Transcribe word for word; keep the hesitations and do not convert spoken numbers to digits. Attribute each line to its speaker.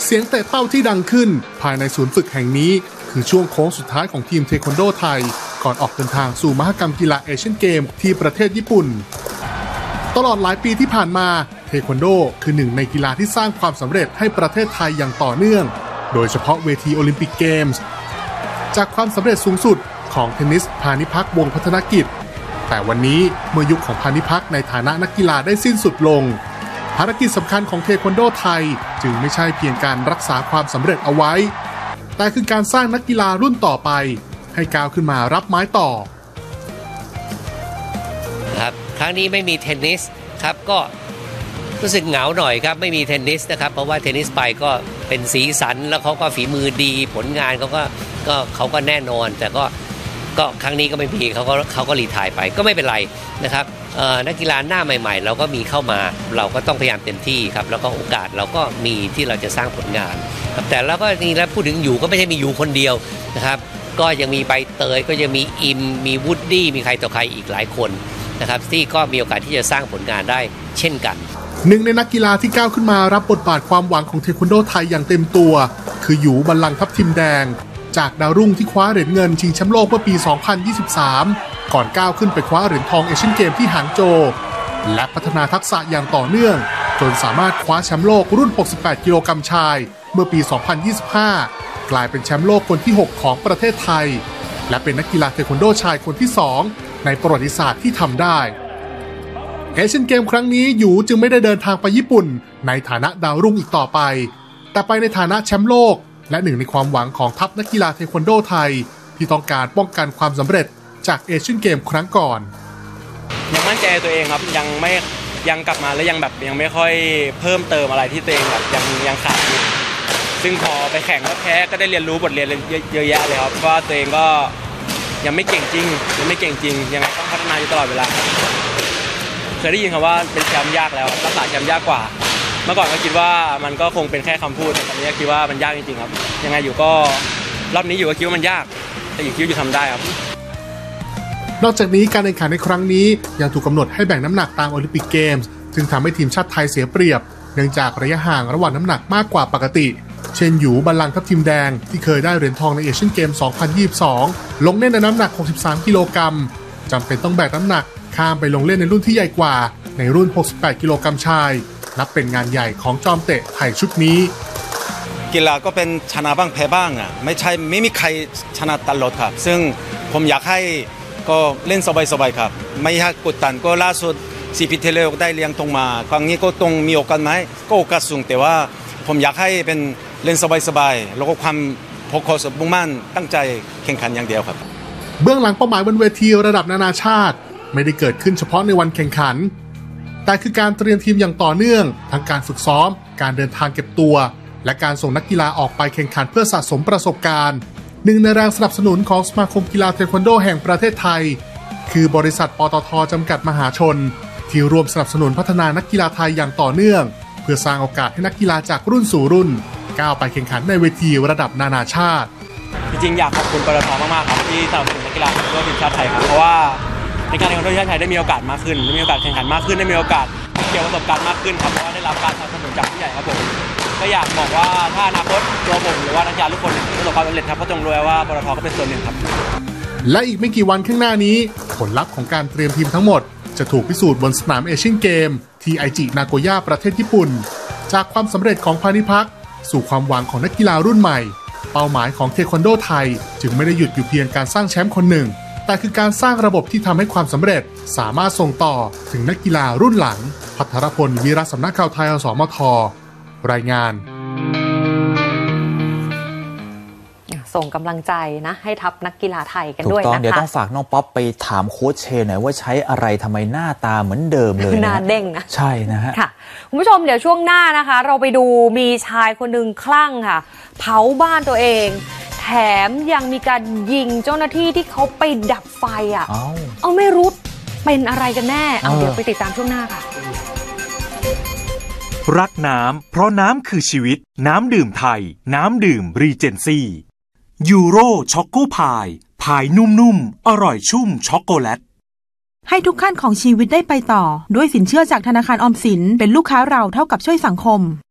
Speaker 1: เสียงเตะเป้าที่ดังขึ้นภายในศูนย์ฝึกแห่งนี้คือช่วงโค้งสุดท้ายของทีมเทควันโดไทยก่อนออกเดินทางสู่มหกรรมกีฬาเอเชียนเกมที่ประเทศญี่ปุ่นตลอดหลายปีที่ผ่านมาเทควันโดคือหนึ่งในกีฬาที่สร้างความสำเร็จให้ประเทศไทยอย่างต่อเนื่องโดยเฉพาะเวทีโอลิมปิกเกมส์จากความสำเร็จสูงสุดของเทนนิสพานิพักษ์วงศ์พัฒนกิจแต่วันนี้เมื่อยุคของพานิพักษ์ในฐานะนักกีฬาได้สิ้นสุดลงภารกิจสำคัญของเทควันโดไทยจึงไม่ใช่เพียงการรักษาความสำเร็จเอาไว้แต่คือการสร้างนักกีฬารุ่นต่อไปให้ก้าวขึ้นมารับไม้ต่อ
Speaker 2: ครับครั้งนี้ไม่มีเทนนิสครับก็รู้สึกเหงาหน่อยครับไม่มีเทนนิสนะครับเพราะว่าเทนนิสไปก็เป็นสีสันแล้วเขาก็ฝีมือดีผลงานเขาก็ก็เขาก็แน่นอนแต่ก็ก็ครั้งนี้ก็ไม่มีเขาก็เขาก็รีไทร์ไปก็ไม่เป็นไรนะครับนักกีฬาหน้าใหม่ๆเราก็มีเข้ามาเราก็ต้องพยายามเต็มที่ครับแล้วก็โอกาสเราก็มีที่เราจะสร้างผลงานครับแต่แล้วก็นี่แล้วพูดถึงอยู่ก็ไม่ใช่มีอยู่คนเดียวนะครับก็ยังมีใบเตยก็ยังมีอิมมีวูดดี้มีใครต่อใครอีกหลายคนนะครับที่ก็มีโอกาสที่จะสร้างผลงานได้เช่นกัน
Speaker 1: หนึ่งในนักกีฬาที่ก้าวขึ้นมารับบทบาทความหวังของเทควันโดไทยอย่างเต็มตัวคือหยูบัลลังก์ทัพทิมแดงจากดาวรุ่งที่คว้าเหรียญเงินชิงแชมป์โลกเมื่อปี สองพันยี่สิบสาม ก่อนก้าวขึ้นไปคว้าเหรียญทองเอเชียนเกมที่หางโจวและพัฒนาทักษะอย่างต่อเนื่องจนสามารถคว้าแชมป์โลกรุ่น หกสิบแปด กิโลกรัมชายเมื่อปี สองพันยี่สิบห้า กลายเป็นแชมป์โลกคนที่ หก ของประเทศไทยและเป็นนักกีฬาเทควันโดชายคนที่ สอง ในประวัติศาสตร์ที่ทำได้เอเชียนเกมครั้งนี้หยูจึงไม่ได้เดินทางไปญี่ปุ่นในฐานะดาวรุ่งอีกต่อไปแต่ไปในฐานะแชมป์โลกและหนึ่งในความหวังของทัพนักกีฬาเทควันโดไทยที่ต้องการป้องกันความสำเร็จจากเอเชียนเกมครั้งก่อน
Speaker 3: ยังมั่นใจตัวเองครับยังไม่ยังกลับมาแล้วยังแบบยังไม่ค่อยเพิ่มเติมอะไรที่ตัวเองแบบยังยังขาดอยู่ซึ่งพอไปแข่งก็แพ้ก็ได้เรียนรู้บทเรียนเยอะแยะเลยครับว่าตัวเองก็ยังไม่เก่งจริงยังไม่เก่งจริงยังไงต้องพัฒนาอยู่ตลอดเวลาเคยได้ยินคำว่าเป็นแชมป์ยากแล้วรักษาแชมป์ยากกว่าเมื่อก่อนก็คิดว่ามันก็คงเป็นแค่คำพูดแต่ตอนนี้คิดว่ามันยากจริงๆครับยังไงอยู่ก็รอบนี้อยู่ก็คิดว่ามันยากแต่อยู่คิดว่าอยู่ทำได้ครับ
Speaker 1: นอกจากนี้การแข่งขันในครั้งนี้ยังถูกกำหนดให้แบ่งน้ำหนักตามโอลิมปิกเกมส์จึงทำให้ทีมชาติไทยเสียเปรียบเนื่องจากระยะห่างระหว่างน้ำหนักมากกว่าปกติเช่นหยูบัลลังก์ทัพทิมแดงที่เคยได้เหรียญทองในเอเชียนเกม สองพันยี่สิบสอง ลงเล่นในน้ำหนัก หกสิบสาม กิโลกรัมจำเป็นต้องแบกน้ำหนักข้ามไปลงเล่นในรุ่นที่ใหญ่กว่าในรุ่น หกสิบแปด กิโลกรัมชายนับเป็นงานใหญ่ของจอมเตะไทยชุดนี้
Speaker 4: กีฬาก็เป็นชนะบ้างแพ้บ้างอ่ะไม่ใช่ไม่มีใครชนะตลอดครับซึ่งผมอยากให้ก็เล่นสบายๆครับไม่ให้กดดันก็ล่าสุดซีพีเทเลได้เลี้ยงตรงมาครั้งนี้ก็ต้องมีโอกาสไหมก็โอกาสสูงแต่ว่าผมอยากให้เป็นเล่นสบายๆแล้วก็ความโฟกัสมุ่งมั่นตั้งใจแข่งขันอย่างเดียวครับ
Speaker 1: เบื้องหลังเป้าหมายบนเวทีระดับนานาชาติไม่ได้เกิดขึ้นเฉพาะในวันแข่งขันแต่คือการเตรียมทีมอย่างต่อเนื่องทั้งการฝึกซ้อมการเดินทางเก็บตัวและการส่งนักกีฬาออกไปแข่งขันเพื่อสะสมประสบการณ์หนึ่งในแรงสนับสนุนของสมาคมกีฬาเทควันโดแห่งประเทศไทยคือบริษัทปตท.จำกัดมหาชนที่ร่วมสนับสนุนพัฒนานักกีฬาไทยอย่างต่อเนื่องเพื่อสร้างโอกาสให้นักกีฬาจากรุ่นสู่รุ่นก้าวไปแข่งขันในเวทีระดับนานาชาติ
Speaker 3: จริงๆอยากขอบคุณปตท.มากๆครับที่สนับสนุนนักกีฬาทั่วทีมชาติไทยครับเพราะว่าในการแข่งขันทีมชาติไทยได้มีโอกาสมากขึ้นได้มีโอกาสแข่งขันมากขึ้นได้มีโอกาสเกี่ยวประสบการณ์มากขึ้นครับเพราะว่าได้รับการสนับสนุนจากผู้ใหญ่ครับผมก็อยากบอกว่าถ้าอนาคตตัวผมหรือว่านักกีฬาทุกคนประสบความสำเร็จครับก็จงรู้ไว้ว่าปตท.ก็เป็นส่วนหนึ่งครับ
Speaker 1: และอีกไม่กี่วันข้างหน้านี้ผลลัพธ์ของการเตรียมทีมทั้งหมดจะถูกพิสูจน์บนสนามเอเชียนเกมที่ไอจินาโกย่าประเทศญี่ปุ่นจากความสำเร็จของพานิพักษ์สู่ความหวังของนักกีฬารุ่นใหม่เป้าหมายของเทควันโดไทยจึงไม่ได้หยุดอยู่เพียงการสร้างแชมป์คนหนึ่งแต่คือการสร้างระบบที่ทำให้ความสำเร็จสามารถส่งต่อถึงนักกีฬารุ่นหลังภัทรพล วีระสำนักข่าวไทย อสมท.รายงาน
Speaker 5: ส่งกำลังใจนะให้ทัพนักกีฬาไทยกันด้วยนะคะถูกต้อง
Speaker 6: เดี๋ยวต้องฝากน้องป๊อปไปถามโค้ชเชนหน่อยว่าใช้อะไรทำไมหน้าตาเหมือนเดิมเลย
Speaker 5: หน้าเด้งนะ
Speaker 6: ใช่นะฮะ
Speaker 5: ค่ะคุณผู้ชมเดี๋ยวช่วงหน้านะคะเราไปดูมีชายคนหนึ่งคลั่งค่ะเผาบ้านตัวเองแถมยังมีการยิงเจ้าหน้าที่ที่เขาไปดับไฟอ่ะ เอาเอาไม่รู้เป็นอะไรกันแน่เอาเดี๋ยวไปติดตามช่วงหน้าค่ะ
Speaker 7: รักน้ำเพราะน้ำคือชีวิตน้ำดื่มไทยน้ำดื่มรีเจนซี่ยูโรช็อกโกพายพายนุ่มๆอร่อยชุ่มช็อกโกแลต
Speaker 8: ให้ทุกขั้นของชีวิตได้ไปต่อด้วยสินเชื่อจากธนาคารออมสินเป็นลูกค้าเราเท่ากับช่วยสังคม